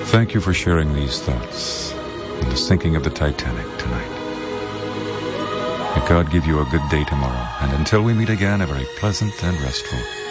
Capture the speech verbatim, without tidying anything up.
Thank you for sharing these thoughts on the sinking of the Titanic tonight. May God give you a good day tomorrow, and until we meet again, a very pleasant and restful